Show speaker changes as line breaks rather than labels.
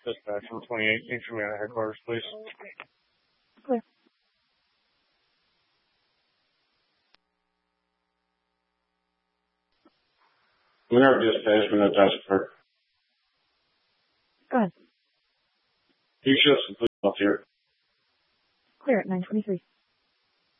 Dispatch from 28, Ancient Man headquarters, please.
Clear.
We are dispatchment at Desperate.
Go ahead.
You should have some police up here.
Clear at 923.